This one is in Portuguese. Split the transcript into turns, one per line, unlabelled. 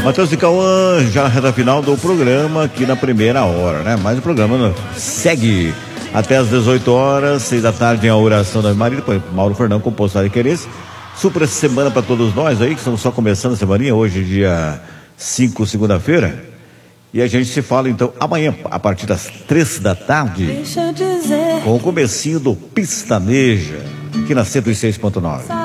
Matheus e Cauã, já na reta final do programa, aqui na primeira hora, né? Mas o programa segue até às 18 horas, 6 da tarde, em a oração da Maria, depois Mauro Fernando com Postagem Querência. Super semana para todos nós aí, que estamos só começando a semaninha, hoje dia 5, segunda-feira. E a gente se fala então amanhã, a partir das 3 da tarde, com o comecinho do Pistaneja, aqui na 106.9.